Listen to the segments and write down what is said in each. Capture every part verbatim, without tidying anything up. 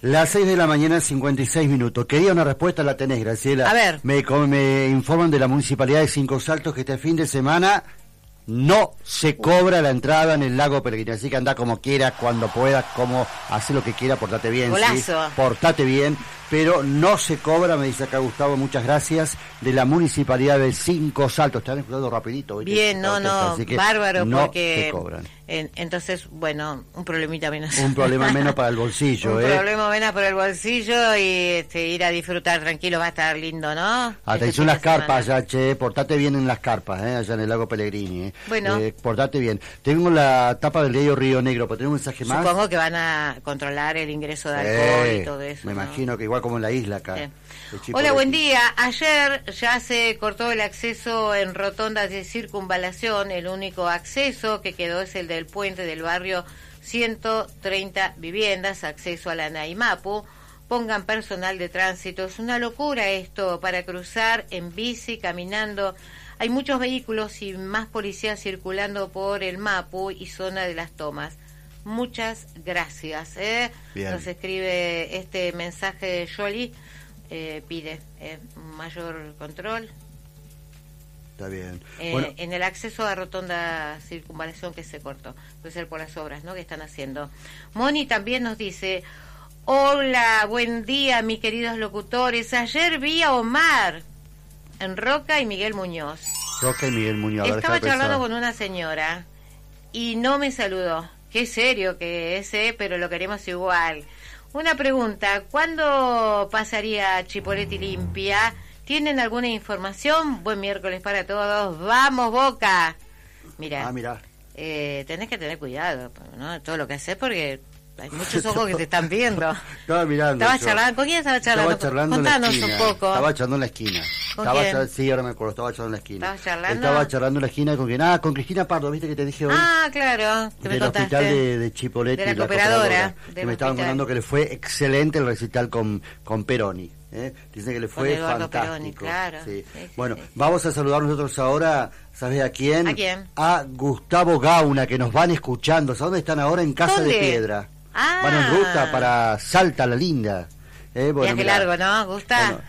Las seis de la mañana, cincuenta y seis minutos. Quería una respuesta, la tenés, Graciela. A ver. Me, como me informan de la Municipalidad de Cinco Saltos que este fin de semana no se cobra la entrada en el lago Pellegrini. Así que anda como quieras, cuando puedas, como hace lo que quiera, portate bien. Golazo. ¿sí? Portate bien. Pero no se cobra, me dice acá Gustavo, muchas gracias, de la Municipalidad de Cinco Saltos. Están escuchando rapidito. ¿viste? Bien, no, no, bárbaro, no porque se cobran. En, entonces, bueno, un problemita menos. Un problema menos para el bolsillo, un ¿eh? Un problema menos para el bolsillo y este, ir a disfrutar tranquilo va a estar lindo, ¿no? Atención este las carpas allá, che, portate bien en las carpas, ¿eh? Allá en el lago Pellegrini, ¿eh? Bueno. Eh, portate bien. Tenemos la tapa del diario Río Negro, ¿pero tenemos un mensaje más? Supongo que van a controlar el ingreso de alcohol eh, y todo eso. Me ¿no? imagino que igual como en la isla acá. Sí. Hola, buen día. Ayer ya se cortó el acceso en rotondas de circunvalación. El único acceso que quedó es el del puente del barrio ciento treinta viviendas, acceso a la Naimapu. Pongan personal de tránsito. Es una locura esto para cruzar en bici, caminando. Hay muchos vehículos y más policías circulando por el Mapu y zona de las Tomas. Muchas gracias. ¿eh? Nos escribe este mensaje de Jolie. Eh, pide eh, mayor control. Está bien. Eh, bueno. En el acceso a rotonda circunvalación que se cortó. Puede ser por las obras, ¿no? Que están haciendo. Moni también nos dice: hola, buen día, mis queridos locutores. Ayer vi a Omar en Roca y Miguel Muñoz. Roca y Miguel Muñoz. Estaba charlando con una señora y no me saludó. Qué serio que es, eh, pero lo queremos igual. Una pregunta, ¿cuándo pasaría Chipoleti limpia? ¿Tienen alguna información? Buen miércoles para todos. ¡Vamos, Boca! Mira, ah, mira. Eh, tenés que tener cuidado, ¿no? Todo lo que haces porque hay muchos ojos que te están viendo. Estaba mirando. ¿Estabas charlando? ¿Con quién estaba charlando? Estaba charlando Contanos en la esquina. un poco. Estaba charlando en la esquina. ¿Con estaba quién? Char... Sí, ahora me acuerdo, estaba charlando en la esquina. ¿Estabas charlando? Estaba charlando en la esquina con quién. Ah, con Cristina Pardo, ¿viste que te dije hoy? Ah, claro, que me del contaste. hospital de, de Chipoleti. De la la cooperadora. Que me estaban contando que le fue excelente el recital con, con Peroni. ¿eh? Dicen que le fue fantástico. Peroni, claro. Sí. Sí, sí, bueno, sí, sí. Vamos a saludar nosotros ahora, ¿sabes a quién? ¿A quién? A Gustavo Gauna, que nos van escuchando. ¿A dónde están ahora? En Casa ¿Dónde? de Piedra. Ah. Van en ruta para Salta la Linda. Eh, bueno, Viaje mirá, largo, ¿no? ¿Gusta? Bueno,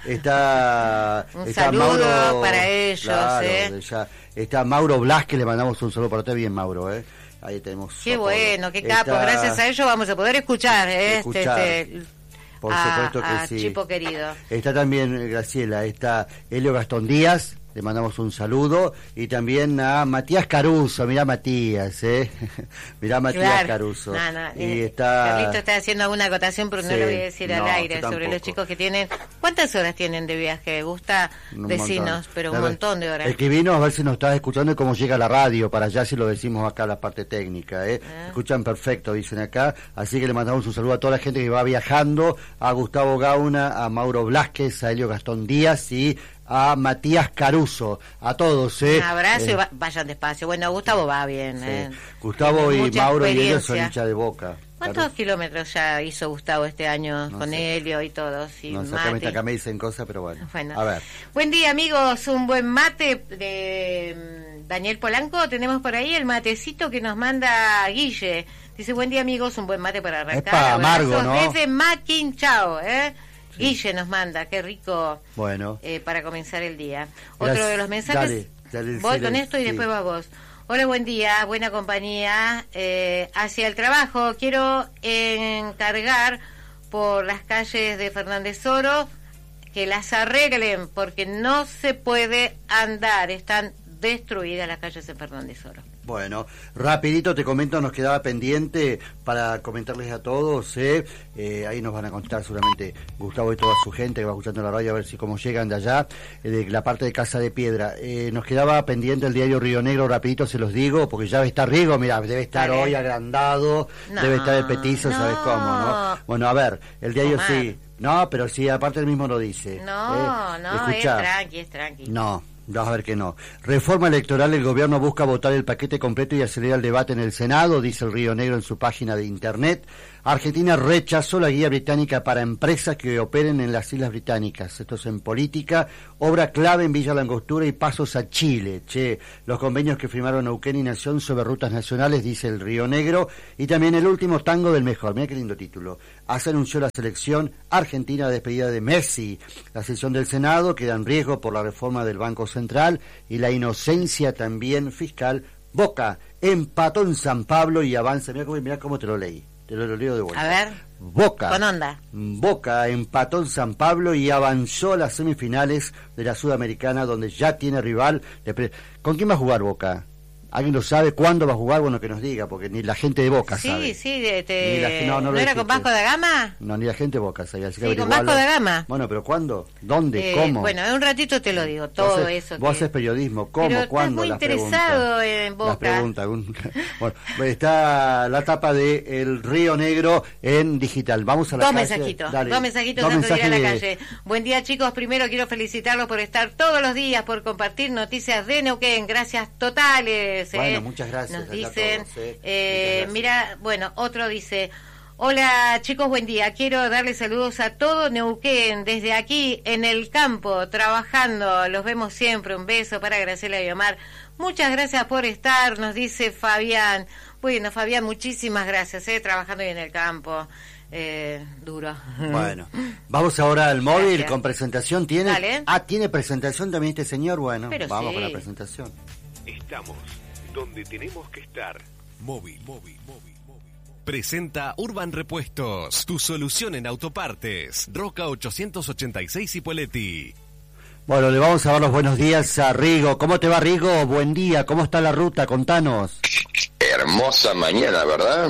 está, un está saludo Mauro, para ellos, claro, ¿eh? Ya, está Mauro Blas, que le mandamos un saludo para usted. Bien, Mauro, ¿eh? Ahí tenemos. Qué apoyo. bueno, qué capo. Está, Gracias a ellos vamos a poder escuchar, ¿eh? escuchar. Este, este, Por a, supuesto que a sí. Chipo querido. Está también, Graciela, está Helio Gastón Díaz, le mandamos un saludo, y también a Matías Caruso, mirá Matías, ¿eh? mirá Matías Claro. Caruso. No, no, y eh, está... Carlito está haciendo alguna acotación, pero Sí, no lo voy a decir no, al aire, yo sobre tampoco. los chicos que tienen... ¿Cuántas horas tienen de viaje? Gusta Un decinos, montón. pero un A ver, montón de horas. Escribinos a ver si nos estás escuchando y cómo llega la radio, para allá si lo decimos acá la parte técnica, ¿eh? Ah. Escuchan perfecto, dicen acá, así que le mandamos un saludo a toda la gente que va viajando, a Gustavo Gauna, a Mauro Blasquez, a Helio Gastón Díaz y a Matías Caruso, a todos, ¿eh? Un abrazo eh, y va- vayan despacio. Bueno, Gustavo va bien, sí. ¿eh? Gustavo Tiene y mucha Mauro y Helio son experiencia. hinchas de Boca. ¿Cuántos Caruso. kilómetros ya hizo Gustavo este año No con sé. Helio y todos? Y No, exactamente, Mate? acá me dicen cosas, pero bueno. Bueno. A ver. Buen día, amigos. Un buen mate de mm, Daniel Polanco. Tenemos por ahí el matecito que nos manda Guille. Dice, buen día, amigos. Un buen mate para arrancar. Epa, amargo, Abrazos ¿no? Desde Maquinchao, ¿eh? Sí. Guille nos manda. Qué rico. Bueno. Eh, para comenzar el día. Gracias. Otro de los mensajes. Dale, dale, voy dale, con esto y sí. después va vos. Hola, buen día, buena compañía. Eh, hacia el trabajo quiero encargar por las calles de Fernández Oro que las arreglen porque no se puede andar, están destruidas las calles de Fernández Oro. Bueno, rapidito te comento, nos quedaba pendiente para comentarles a todos, ¿eh? Eh, ahí nos van a contar seguramente Gustavo y toda su gente que va escuchando la radio a ver si cómo llegan de allá, eh, de la parte de Casa de Piedra. Eh, nos quedaba pendiente el diario Río Negro, rapidito se los digo, porque ya debe estar Rigo, mira, debe estar Vale. hoy agrandado, No, debe estar el petizo, no. ¿sabes cómo, no? Bueno, a ver, el diario Omar. sí, no, pero sí, aparte el mismo lo dice. No, ¿eh? no, Escuchá. es tranqui, es tranqui. No, vamos a ver que no. Reforma electoral, el gobierno busca votar el paquete completo y acelerar el debate en el Senado, dice el Río Negro en su página de internet. Argentina rechazó la guía británica para empresas que operen en las Islas Británicas. Esto es en política. Obra clave en Villa Langostura y pasos a Chile. Che, los convenios que firmaron Neuquén y Nación sobre rutas nacionales, dice el Río Negro. Y también el último tango del mejor. Mira qué lindo título. Así anunció la selección argentina la despedida de Messi. La sesión del Senado queda en riesgo por la reforma del Banco Central y la inocencia también fiscal. Boca empató en San Pablo y avanza. Mirá cómo, mirá cómo te lo leí. Te lo, lo leo de vuelta. A ver. Boca. Con onda. Boca empató en San Pablo y avanzó a las semifinales de la Sudamericana, donde ya tiene rival. ¿Con quién va a jugar Boca? ¿Alguien lo sabe? ¿Cuándo va a jugar? Bueno, que nos diga, porque ni la gente de Boca sí, sabe. Sí, sí, de, te... la, no, no, ¿No era con Vasco da Gama? No, ni la gente de Boca sabe. Así que sí, con Vasco da Gama. Bueno, pero ¿cuándo? ¿Dónde? Eh, ¿Cómo? Bueno, en un ratito te lo digo, todo vos es, eso. Vos que... haces periodismo, ¿cómo? Pero ¿Cuándo? Estás muy interesado preguntas, en Boca. Las preguntas. Un... bueno, está la tapa de El Río Negro en digital. Vamos a la dos calle. Mensajitos, Dale. dos mensajitos dos antes de ir a la de... calle. Buen día, chicos. Primero quiero felicitarlos por estar todos los días, por compartir noticias de Neuquén. Gracias totales. Bueno, eh. muchas gracias. Nos dicen, todos, eh. eh, mira, bueno, otro dice... Hola chicos, buen día. Quiero darles saludos a todo Neuquén, desde aquí en el campo, trabajando. Los vemos siempre. Un beso para Graciela y Omar. Muchas gracias por estar, nos dice Fabián. Bueno, Fabián, muchísimas gracias, eh, trabajando ahí en el campo. Eh, duro. Bueno, vamos ahora al móvil. Gracias. Con presentación. ¿Tiene? Dale. Ah, ¿tiene presentación también este señor? Bueno, Pero vamos sí. con la presentación. Estamos donde tenemos que estar. Móvil, móvil, móvil. Presenta Urban Repuestos, tu solución en autopartes. Roca ochocientos ochenta y seis Ipoleti. Bueno, le vamos a dar los buenos días a Rigo. ¿Cómo te va, Rigo? Buen día. ¿Cómo está la ruta? Contanos. Hermosa mañana, ¿verdad?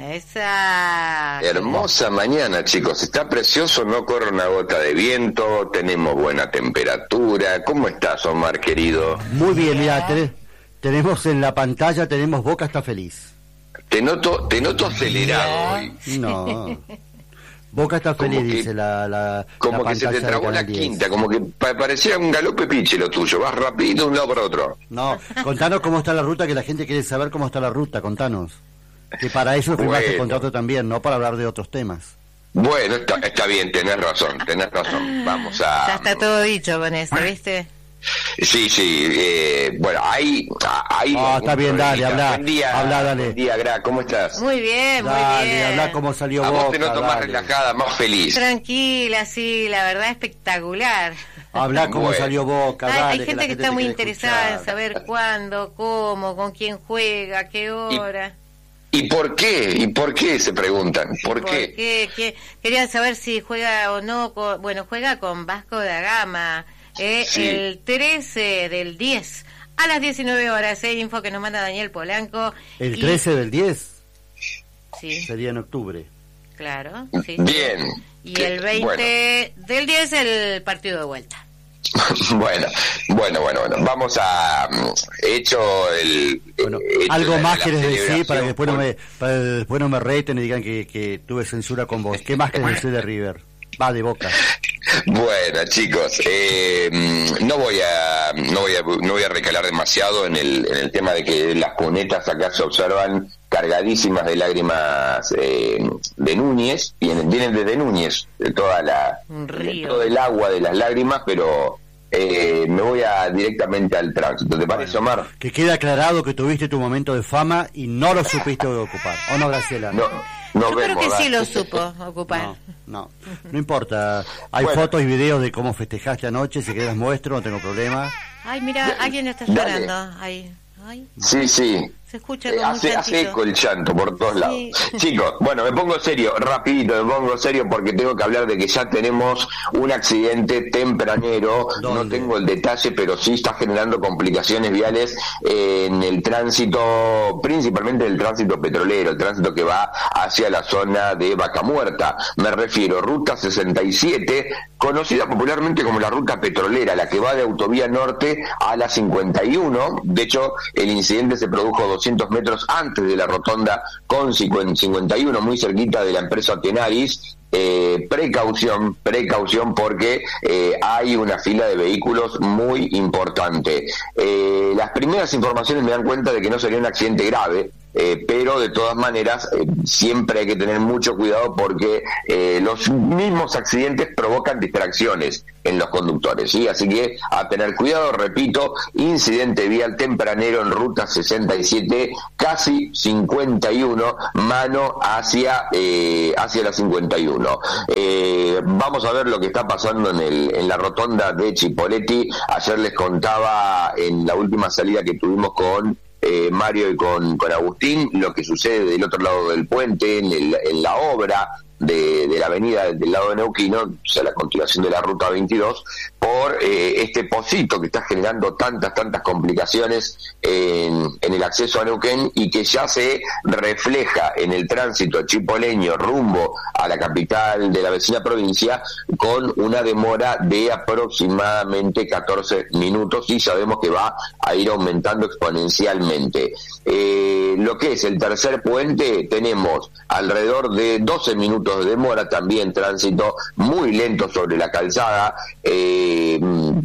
Esa. Hermosa mañana, chicos. Está precioso, no corre una gota de viento, tenemos buena temperatura. ¿Cómo estás, Omar, querido? Muy bien, mira, te, tenemos en la pantalla, tenemos Boca está feliz. Te noto, te noto acelerado hoy. No. Boca está feliz, que, dice la, la Como la que se te trabó la diez. Quinta, como que pa parecía un galope piche lo tuyo. Vas rápido de un lado para otro. No, contanos cómo está la ruta, que la gente quiere saber cómo está la ruta, contanos. Que para eso firmaste bueno. el contrato también, no para hablar de otros temas. Bueno, está, está bien, tenés razón, tenés razón. Vamos a... Ya está todo dicho con eso, ¿viste? Sí, sí, eh, bueno, hay... hay oh, está bien, dale, habla, buen día, habla, dale. Buen día, Gra, ¿cómo estás? Muy bien, dale, muy bien. Habla cómo salió a Boca. A vos te noto dale. más relajada, más feliz. Tranquila, sí, la verdad espectacular. Habla cómo bueno. salió Boca, hay, dale, hay gente que, que está muy interesada escuchar. en saber cuándo, cómo, con quién juega, a qué hora. ¿Y, ¿Y por qué? ¿Y por qué se preguntan? ¿Por, ¿Por qué? qué? ¿Qué? Querían saber si juega o no, con, bueno, juega con Vasco da Gama. Eh, sí. El trece del diez a las diecinueve horas, eh, info que nos manda Daniel Polanco. ¿El y... trece del diez? Sí. Sería en octubre. Claro, sí. Bien. Y ¿Qué? el veinte bueno. del diez el partido de vuelta. bueno, bueno, bueno, bueno. Vamos a... Hecho el... Bueno, hecho algo la, más la quieres decir para que después por... no me, para que después no me reten y digan que, que tuve censura con vos. ¿Qué más querés decir de River? Va, de Boca. Bueno, chicos, eh, no voy a no voy a no voy a recalar demasiado en el en el tema de que las cunetas acá se observan cargadísimas de lágrimas eh, de Núñez, vienen vienen desde Núñez, de toda la de todo el agua de las lágrimas, pero eh, me voy a directamente al tránsito. ¿Te parece, bueno, Omar? Que quede aclarado que tuviste tu momento de fama y no lo supiste ocupar. ¿O no, Graciela? No. Nos Yo vemos, creo que ¿verdad? sí lo supo ocupar. No, no, no importa. Hay bueno. fotos y videos de cómo festejaste anoche. Si querés muestro, no tengo problema. Ay, mira, alguien está llorando. Ay, ay. Sí, sí. Se escucha eh, como hace, un hace eco el llanto por todos sí. lados. Chicos, bueno, me pongo serio, rapidito, me pongo serio porque tengo que hablar de que ya tenemos un accidente tempranero. ¿Dónde? No tengo el detalle, pero sí está generando complicaciones viales en el tránsito, principalmente el tránsito petrolero, el tránsito que va hacia la zona de Vaca Muerta. Me refiero, ruta sesenta y siete, conocida popularmente como la ruta petrolera, la que va de Autovía Norte a la cincuenta y uno. De hecho, el incidente se produjo doscientos metros antes de la rotonda con cincuenta y uno, muy cerquita de la empresa Tenaris. Eh, precaución, precaución porque eh, hay una fila de vehículos muy importante. Eh, las primeras informaciones me dan cuenta de que no sería un accidente grave. eh, pero de todas maneras eh, siempre hay que tener mucho cuidado porque eh, los mismos accidentes provocan distracciones en los conductores, ¿sí? Así que a tener cuidado, repito, incidente vial tempranero en ruta sesenta y siete, casi cincuenta y uno, mano hacia eh, hacia la cincuenta y uno. Eh, vamos a ver lo que está pasando en el en la rotonda de Chipoleti. Ayer les contaba en la última salida que tuvimos con eh, Mario y con, con Agustín lo que sucede del otro lado del puente, en, el, en la obra de, de la avenida del lado de Neuquén, o sea, la continuación de la ruta veintidós, por eh, este pocito que está generando tantas, tantas complicaciones en, en el acceso a Neuquén y que ya se refleja en el tránsito chipoleño rumbo a la capital de la vecina provincia con una demora de aproximadamente catorce minutos y sabemos que va a ir aumentando exponencialmente. Eh, lo que es el tercer puente, tenemos alrededor de doce minutos de demora, también tránsito muy lento sobre la calzada, eh,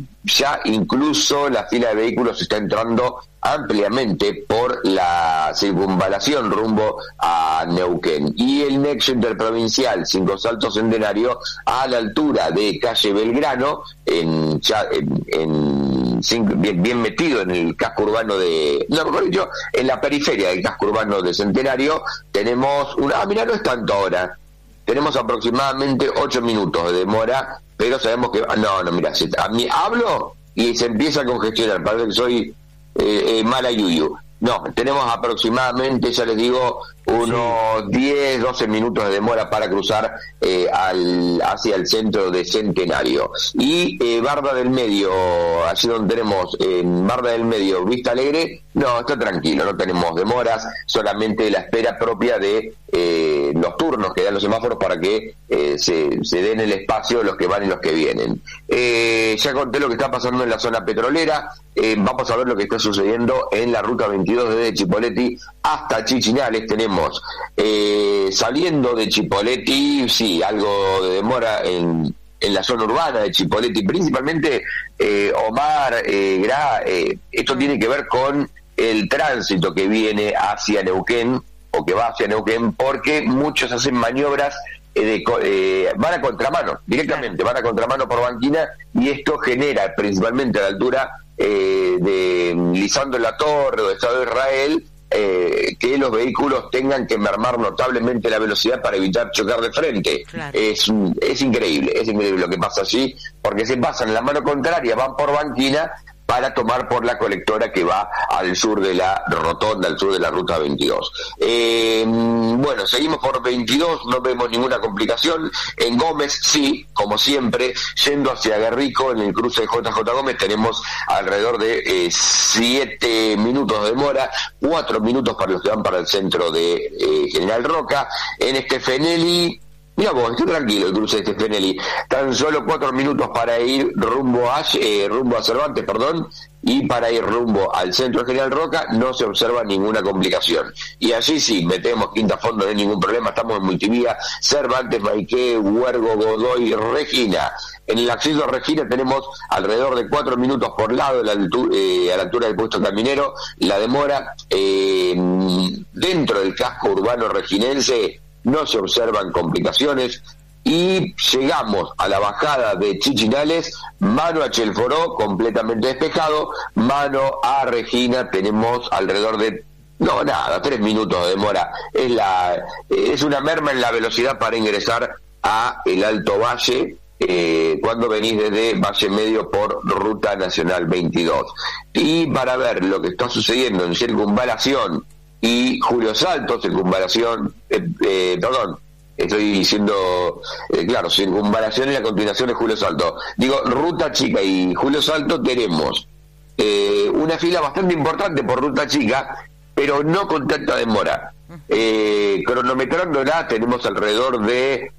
ya incluso la fila de vehículos está entrando ampliamente por la circunvalación rumbo a Neuquén, y el nexo interprovincial Cinco Saltos Centenario a la altura de calle Belgrano, en, ya, en, en bien, bien metido en el casco urbano de, no mejor dicho, en la periferia del casco urbano de Centenario, tenemos una, ah mira, no es tanto ahora, tenemos aproximadamente ocho minutos de demora, pero sabemos que, no, no, mira, a mí hablo y se empieza a congestionar, parece que soy eh, eh, mala yuyu. No, tenemos aproximadamente, ya les digo, unos sí. diez, doce minutos de demora para cruzar eh, al, hacia el centro de Centenario. Y eh, Barda del Medio, allí donde tenemos en eh, Barda del Medio, Vista Alegre, no, está tranquilo, no tenemos demoras, solamente la espera propia de eh, los turnos que dan los semáforos para que eh, se, se den el espacio los que van y los que vienen. Eh, ya conté lo que está pasando en la zona petrolera, eh, vamos a ver lo que está sucediendo en la ruta veintidós desde Chipoleti hasta Chichinales. Tenemos eh, saliendo de Chipoleti, sí, algo de demora en, en la zona urbana de Chipoleti, principalmente eh, Omar, eh, Gra, eh, esto tiene que ver con el tránsito que viene hacia Neuquén o que va hacia Neuquén, porque muchos hacen maniobras eh, de, eh, van a contramano, directamente van a contramano por banquina, y esto genera principalmente a la altura eh, de Lisandro La Torre o de Estado de Israel, Eh, que los vehículos tengan que mermar notablemente la velocidad para evitar chocar de frente. Claro. Es, es increíble, es increíble lo que pasa allí, porque se pasan en la mano contraria, van por banquina para tomar por la colectora que va al sur de la rotonda, al sur de la ruta veintidós. Eh, bueno, seguimos por veintidós, no vemos ninguna complicación. En Gómez, sí, como siempre, yendo hacia Guerrico, en el cruce de J J Gómez, tenemos alrededor de siete eh, minutos de demora, cuatro minutos para los que van para el centro de eh, General Roca. En Stefanelli, mira vos, estoy tranquilo el cruce de Stefanelli, tan solo cuatro minutos para ir rumbo a eh, rumbo a Cervantes, perdón, y para ir rumbo al centro de General Roca no se observa ninguna complicación. Y allí sí, metemos Quinta Fondo, no hay ningún problema, estamos en Multivía, Cervantes, Maiqué, Huergo, Godoy, Regina. En el acceso a Regina tenemos alrededor de cuatro minutos por lado a la altura, eh, a la altura del puesto caminero. La demora eh, dentro del casco urbano reginense no se observan complicaciones, y llegamos a la bajada de Chichinales, mano a Chelforó completamente despejado, mano a Regina tenemos alrededor de, no nada, tres minutos de demora. Es la es una merma en la velocidad para ingresar a el Alto Valle eh, cuando venís desde Valle Medio por Ruta Nacional veintidós. Y para ver lo que está sucediendo en Circunvalación y Julio Salto, circunvalación, eh, eh, perdón, estoy diciendo, eh, claro, circunvalación y la continuación de Julio Salto. Digo, Ruta Chica y Julio Salto tenemos eh, una fila bastante importante por Ruta Chica, pero no con tanta demora. Eh, cronometrándola tenemos alrededor de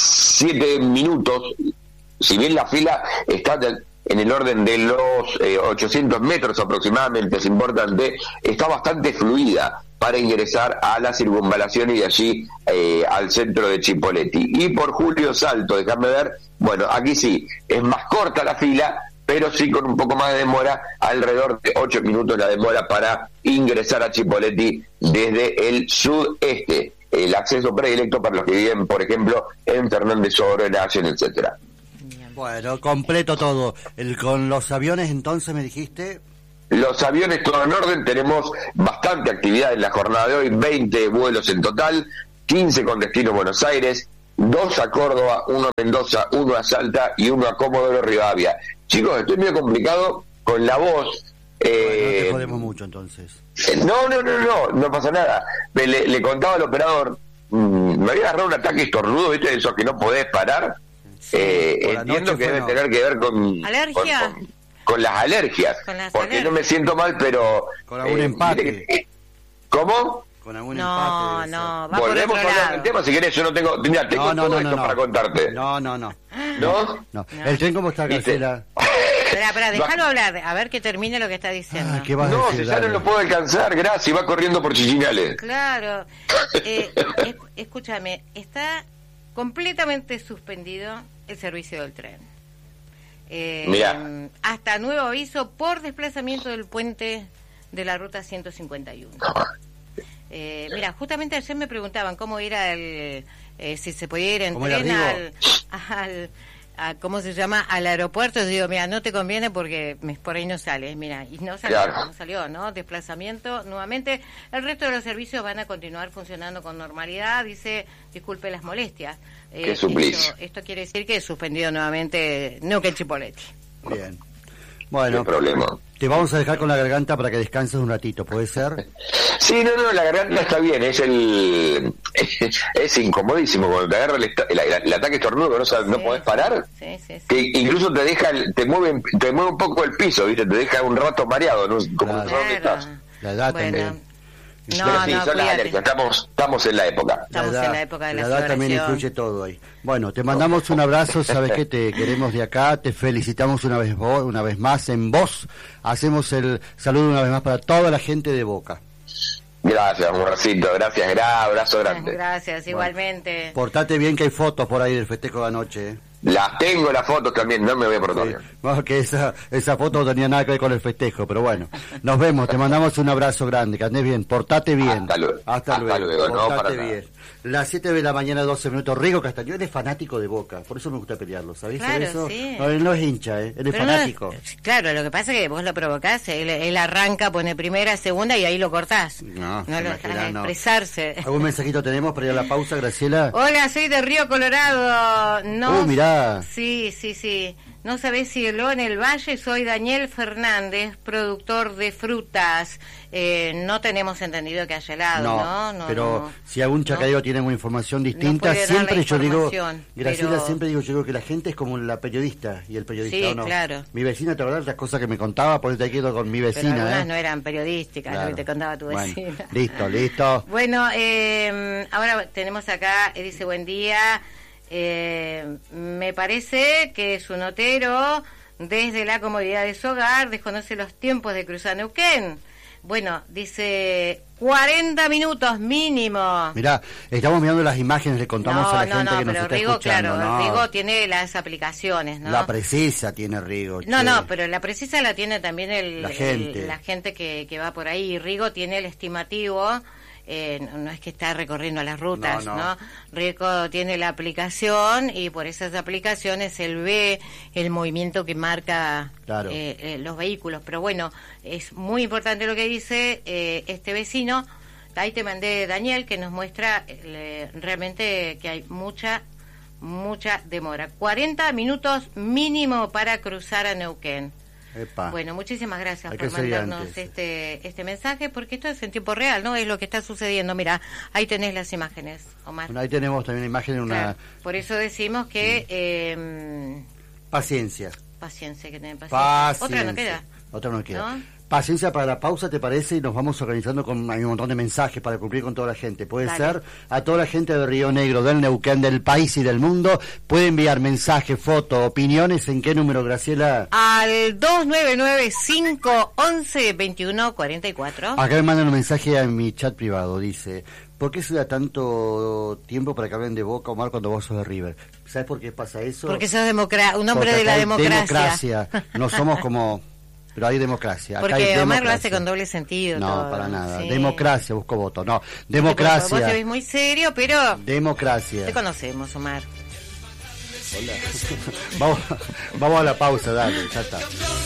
siete minutos, si bien la fila está de, en el orden de los eh, ochocientos metros aproximadamente, es importante, está bastante fluida para ingresar a la circunvalación y de allí eh, al centro de Chipoleti. Y por Julio Salto, déjame ver, bueno, aquí sí, es más corta la fila, pero sí con un poco más de demora, alrededor de ocho minutos la demora para ingresar a Chipoleti desde el sudeste. El acceso predilecto para los que viven, por ejemplo, en Fernández Oro, en Allen, etcétera. Bueno, completo todo. El, con los aviones, entonces, me dijiste... Los aviones todo en orden, tenemos bastante actividad en la jornada de hoy, veinte vuelos en total, quince con destino Buenos Aires, dos a Córdoba, uno a Mendoza, uno a Salta y uno a Comodoro Rivadavia. Chicos, estoy medio complicado con la voz. Eh, bueno, no te jodemos mucho, entonces. Eh, no, no, no, no, no pasa nada. Me, le, le contaba al operador, mmm, me había agarrado un ataque estornudo, ¿viste? De esos que no podés parar. Sí, eh, entiendo que debe no. tener que ver con... ¿Alergia? Con, con, con las alergias. Con las porque alergias. No me siento mal, pero... Con algún eh, empate. Que, ¿Cómo? Con algún no, empate. No, no, volvemos a hablar del tema, si querés, yo no tengo... Mira, tengo no, no, todo no, esto no, para no. contarte. No, no, no. ¿No? No. no. ¿El tren cómo está, Graciela? Espera, espera, déjalo hablar, a ver que termine lo que está diciendo. Ah, ¿qué vas no, a decir, si ya no lo puedo alcanzar, gracias, va corriendo por Chichinales. Claro. Eh, es, escúchame, está completamente suspendido el servicio del tren. Eh, Mirá. Hasta nuevo aviso por desplazamiento del puente de la ruta ciento cincuenta y uno. Eh, mira, justamente ayer me preguntaban cómo era el... Eh, si se podía ir en tren al... al a, ¿cómo se llama? Al aeropuerto. Digo, mira, no te conviene porque me, por ahí no sale, mira, y no salió, claro. no salió, ¿no? Desplazamiento, nuevamente, el resto de los servicios van a continuar funcionando con normalidad, dice, disculpe las molestias. Qué eh, suplicio. Esto, esto quiere decir que es suspendido nuevamente Neuquén Chipoleti. Bien. Bueno, problema. Te vamos a dejar con la garganta para que descanses un ratito, ¿puede ser? Sí, no, no, la garganta está bien, es el es incomodísimo cuando te agarra el, el, el, el ataque estornudo que no, sabes, sí, no podés parar, sí, sí, sí. que incluso te deja, te mueve te mueve un poco el piso, ¿viste? Te deja un rato mareado, ¿no? Como claro. no sabes dónde estás. La edad bueno. también. No, Pero sí, no, son las alergias, estamos, estamos en la época. Estamos la edad, en la época de la, la edad también influye todo ahí. Bueno, te mandamos un abrazo, sabes que te queremos de acá, te felicitamos una vez vos, una vez más en voz. Hacemos el saludo una vez más para toda la gente de Boca. Gracias, amorcito, gracias, gra, abrazo grande. Gracias, bueno, igualmente. Portate bien, que hay fotos por ahí del festejo de anoche, ¿eh? Las tengo, las fotos también, no me voy a portar bien. Bueno, que esa, esa foto no tenía nada que ver con el festejo, pero bueno, nos vemos, te mandamos un abrazo grande, que andes bien, portate bien. Hasta luego. Hasta, Hasta luego, luego, no portate para bien. nada. Las siete de la mañana, doce minutos. Rigo Castañón es fanático de Boca, por eso me gusta pelearlo, ¿sabés? Claro, eso? sí. No, él no es hincha, ¿eh? Él es Pero fanático. No, claro, lo que pasa es que vos lo provocás, él, él arranca, pone primera, segunda y ahí lo cortás. No, no lo imaginás, dejás no. expresarse. ¿Algún mensajito tenemos para ir a la pausa, Graciela? Hola, soy de Río Colorado. No, Uy, mirá. Sí, sí, sí. No sabés si heló en el Valle, soy Daniel Fernández, productor de frutas. Eh, no tenemos entendido que haya helado, ¿no? No, no pero no, si algún chacarero no, tiene una información distinta, no siempre yo digo, Graciela, pero... siempre digo, yo digo que la gente es como la periodista y el periodista, sí, ¿o no? Claro. Mi vecina, ¿te acordás las cosas que me contaba? Por eso te quedo con mi vecina, pero algunas ¿eh? no eran periodísticas, claro. Lo que te contaba tu vecina. Bueno, listo, listo. Bueno, eh, ahora tenemos acá, dice, buen día, eh, me parece que su notero, desde la comodidad de su hogar, desconoce los tiempos de cruzar Neuquén. Bueno, dice cuarenta minutos mínimo. Mirá, estamos mirando las imágenes, le contamos no, a la no, gente no, que nos pero está Rigo, escuchando. claro, no. Rigo tiene las aplicaciones, ¿no? La precisa tiene Rigo. No, che. no, pero la precisa la tiene también el, la gente, el, la gente que, que va por ahí. Rigo tiene el estimativo. Eh, no, no es que está recorriendo las rutas, ¿no? ¿no? Rico tiene la aplicación y por esas aplicaciones él ve el movimiento que marca claro. eh, eh, los vehículos. Pero bueno, es muy importante lo que dice eh, este vecino. Ahí te mandé, Daniel, que nos muestra eh, realmente que hay mucha, mucha demora. cuarenta minutos mínimo para cruzar a Neuquén. Epa. Bueno, muchísimas gracias Hay por mandarnos antes, este este mensaje, porque esto es en tiempo real, ¿no? Es lo que está sucediendo. Mira, ahí tenés las imágenes, Omar. Bueno, ahí tenemos también imágenes de una... Claro, por eso decimos que... Sí. Eh, paciencia. paciencia, que tener paciencia. Paciencia. Otra no queda. Otra no queda. ¿No? paciencia para la pausa, ¿te parece? Y nos vamos organizando con hay un montón de mensajes para cumplir con toda la gente. Puede Dale. ser a toda la gente de Río Negro, del Neuquén, del país y del mundo. Puede enviar mensajes, fotos, opiniones. ¿En qué número, Graciela? Al dos nueve nueve, cinco once, veintiuno cuarenta y cuatro. Acá me mandan un mensaje a mi chat privado. Dice, ¿por qué se da tanto tiempo para que hablen de Boca, Omar, cuando vos sos de River? ¿Sabes por qué pasa eso? Porque sos democra- un hombre Porque de la acá hay democracia. democracia. No somos como... Pero hay democracia. Acá Porque hay Omar democracia. lo hace con doble sentido. No, todo. para nada. Sí. Democracia, busco voto. No, Vos democracia. te ves muy serio, pero Democracia. te conocemos, Omar. Hola. vamos, vamos a la pausa, dale, ya está.